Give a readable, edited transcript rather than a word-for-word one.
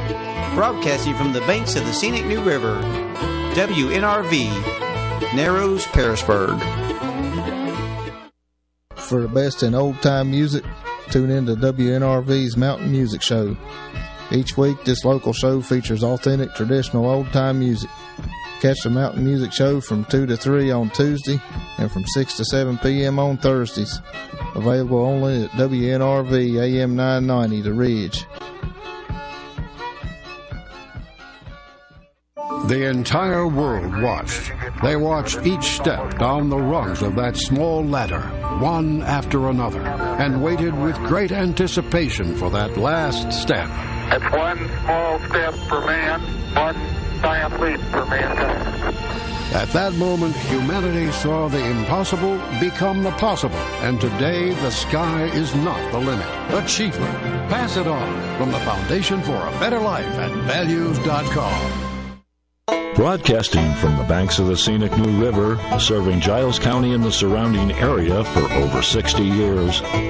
Broadcasting from the banks of the scenic New River, WNRV, Narrows, Pearisburg. For the best in old-time music, tune in to WNRV's Mountain Music Show. Each week, this local show features authentic, traditional old-time music. Catch the Mountain Music Show from 2 to 3 on Tuesday and from 6 to 7 p.m. on Thursdays. Available only at WNRV AM 990, The Ridge. The entire world watched. They watched each step down the rungs of that small ladder, one after another, and waited with great anticipation for that last step. It's one small step for man, one giant leap for mankind. At that moment, humanity saw the impossible become the possible, and today the sky is not the limit. Achievement. Pass it on from the Foundation for a Better Life at values.com. Broadcasting from the banks of the scenic New River, serving Giles County and the surrounding area for over 60 years.